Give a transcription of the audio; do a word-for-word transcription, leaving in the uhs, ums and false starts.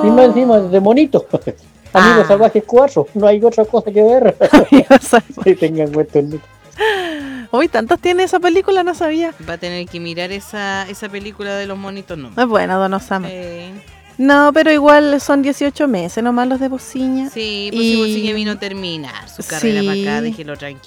Y más encima de monito. Amigos Ah. Salvajes cuatro, no hay otra cosa que ver. Amigos Salvajes. Que tengan cuenta. Uy, ¿tantos tiene esa película? No sabía. Va a tener que mirar esa, esa película de los monitos, no. Es buena, Don Osama. Eh, No, pero igual son dieciocho meses nomás los de Bociña. sí, pues Y- si Bociña vino a terminar su carrera Sí. para acá, déjelo tranquilo.